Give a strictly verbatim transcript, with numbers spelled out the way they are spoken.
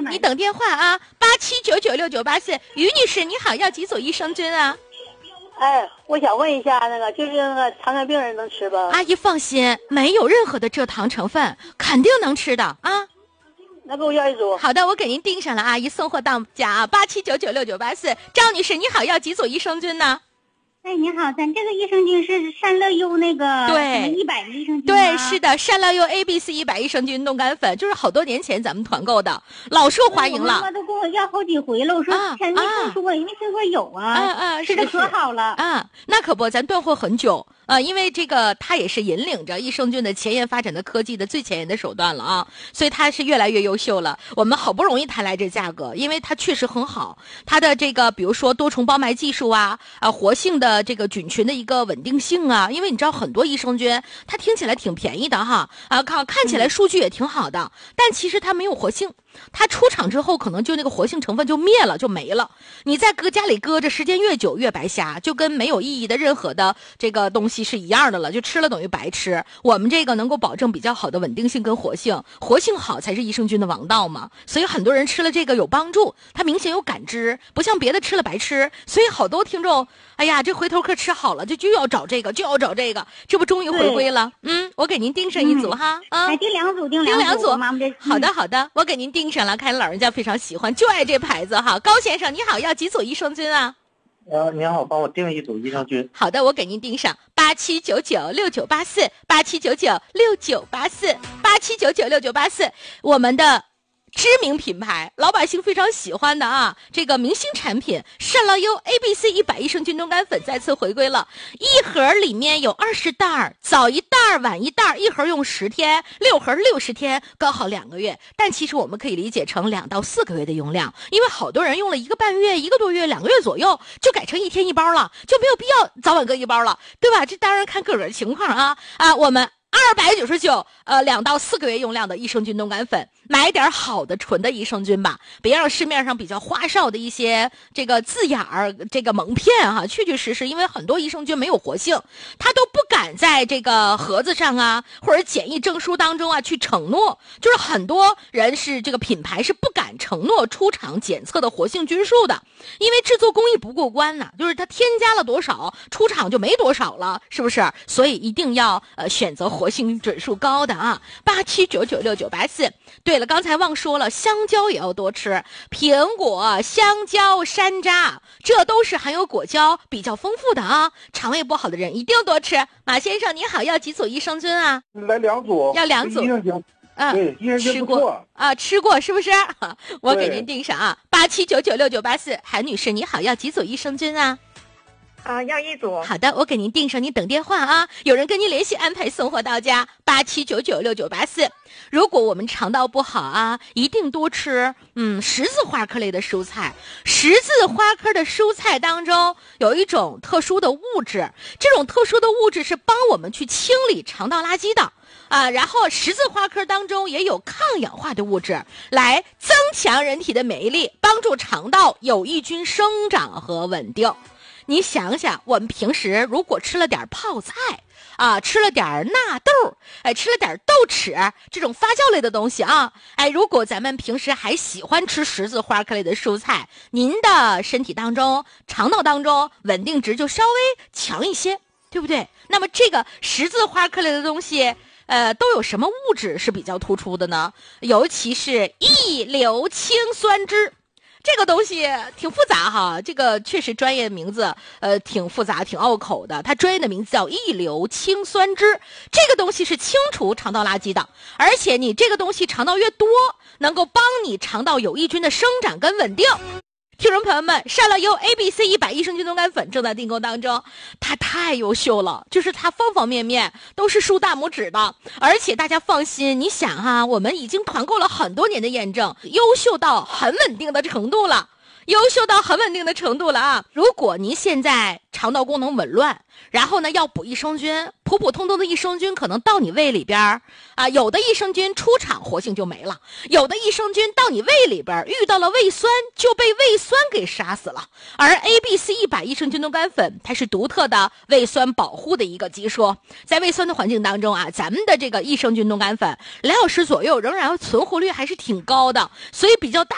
你等电话啊，八七九九六九八四。于女士你好，要几组益生菌啊？ 哎，我想问一下，那个就是那个糖尿病人能吃吧？ 阿姨放心，没有任何的蔗糖成分，肯定能吃的啊。 那给我要一组。 好的，我给您订上了，阿姨送货到家啊，八七九九六九八四。赵女士你好，要几组益生菌呢？ 哎，你好，咱这个益生菌是善乐优那个对一百益生菌对，是的，善乐优 A B C 一百益生菌运动肝粉，就是好多年前咱们团购的，老受欢迎了。 我妈妈都跟我要好几回了，我说前没听说过，因为听说有啊， 啊啊， 吃的可好了啊。那可不，咱断货很久啊，因为这个它也是引领着益生菌的前沿发展的科技的最前沿的手段了啊，所以它是越来越优秀了。我们好不容易谈来这价格，因为它确实很好，它的这个比如说多重包埋技术啊，啊活性的这个菌群的一个稳定性啊，因为你知道很多益生菌它听起来挺便宜的哈，啊看看起来数据也挺好的，嗯、但其实它没有活性。它出厂之后可能就那个活性成分就灭了，就没了。你在搁家里搁着时间越久越白瞎，就跟没有意义的任何的这个东西是一样的了，就吃了等于白吃。我们这个能够保证比较好的稳定性跟活性，活性好才是益生菌的王道嘛。所以很多人吃了这个有帮助，它明显有感知，不像别的吃了白吃。所以好多听众，哎呀，这回头客吃好了，就就要找这个，就要找这个，这不终于回归了。嗯，我给您订上一组、嗯、哈，啊， 订两组，订两组， 妈妈这、嗯、 好的好的，我给您订上了，看老人家非常喜欢，就爱这牌子哈。高先生你好，要几组益生菌啊？ 呃，您好，帮我订一组益生菌。 好的，我给您订上八七九九六九八四，八七九九六九八四，八七九九六九八四，我们的知名品牌，老百姓非常喜欢的啊，这个明星产品善乐优 A B C 一百益生菌冻干粉再次回归了，一盒里面有二十袋，早一袋晚一袋，一盒用十天，六盒六十天，刚好两个月。但其实我们可以理解成两到四个月的用量，因为好多人用了一个半月、一个多月、两个月左右，就改成一天一包了，就没有必要早晚各一包了，对吧？这当然看个人情况啊啊，我们。二百九十九，呃，两到四个月用量的益生菌冻干粉，买点好的纯的益生菌吧，别让市面上比较花哨的一些这个字眼儿、这个蒙骗哈、啊，确确实实，因为很多益生菌没有活性，他都不敢在这个盒子上啊，或者检疫证书当中啊去承诺，就是很多人是这个品牌是不敢承诺出厂检测的活性菌数的，因为制作工艺不过关呐、啊，就是它添加了多少，出厂就没多少了，是不是？所以一定要呃选择活性指数高的啊，八七九九六九八四。对了，刚才忘说了，香蕉也要多吃，苹果、香蕉、山楂，这都是含有果胶比较丰富的啊，肠胃不好的人一定多吃。马先生你好，要几组益生菌啊？ 来两组， 要两组。 啊，对，益生菌不错吃过啊，吃过是不是？我给您订上啊，八七九九六九八四。韩女士你好，要几组益生菌啊？ 啊，要一组。 好的，我给您订上，您等电话啊，有人跟您联系安排送货到家，八七九九六九八四。如果我们肠道不好啊，一定多吃嗯十字花科类的蔬菜。十字花科的蔬菜当中有一种特殊的物质，这种特殊的物质是帮我们去清理肠道垃圾的啊。然后十字花科当中也有抗氧化的物质，来增强人体的免疫力，帮助肠道有益菌生长和稳定。你想想，我们平时如果吃了点泡菜啊，吃了点纳豆，哎，吃了点豆豉这种发酵类的东西啊，哎，如果咱们平时还喜欢吃十字花科类的蔬菜，您的身体当中、肠道当中稳定值就稍微强一些，对不对？那么这个十字花科类的东西，呃，都有什么物质是比较突出的呢？尤其是异硫氰酸酯。这个东西挺复杂哈，这个确实专业名字呃挺复杂挺拗口的，它专业的名字叫异硫氰酸酯。这个东西是清除肠道垃圾的，而且你这个东西肠道越多，能够帮你肠道有益菌的生长跟稳定。听众朋友们，善乐优 A B C 一百益生菌冻干粉正在订购当中，它太优秀了，就是它方方面面都是竖大拇指的，而且大家放心，你想哈、啊，我们已经团购了很多年的验证，优秀到很稳定的程度了。优秀到很稳定的程度了啊！如果您现在肠道功能紊乱，然后呢要补益生菌，普普通通的益生菌可能到你胃里边啊，有的益生菌出厂活性就没了，有的益生菌到你胃里边遇到了胃酸就被胃酸给杀死了。而 A B C 一百益生菌冻干粉，它是独特的胃酸保护的一个技术，在胃酸的环境当中啊，咱们的这个益生菌冻干粉两小时左右仍然存活率还是挺高的，所以比较大